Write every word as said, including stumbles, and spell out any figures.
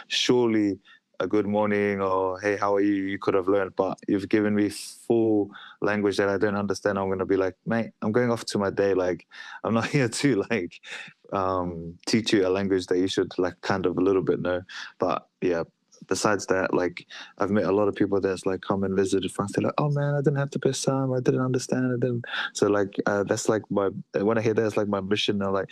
surely a good morning or hey, how are you? You could have learned, but you've given me full language that I don't understand. I'm gonna be like, mate, I'm going off to my day. Like, I'm not here to like um, teach you a language that you should like kind of a little bit know. But yeah, besides that, like I've met a lot of people that's like come and visited France. They're like, oh man, I didn't have to pay some. I didn't understand. I didn't. So like uh, that's like my when I hear that, it's like my mission. Now, like